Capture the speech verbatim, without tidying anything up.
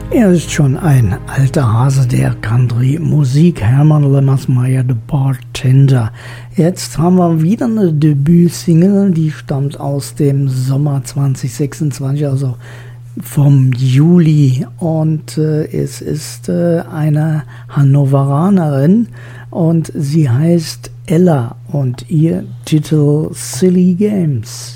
Er ist schon ein alter Hase der Country-Musik, Herman Lemmersmeyer, The Bartender. Jetzt haben wir wieder eine Debütsingle, die stammt aus dem Sommer zwanzig sechsundzwanzig, also vom Juli. Und äh, es ist äh, eine Hannoveranerin und sie heißt Ella und ihr Titel Silly Games.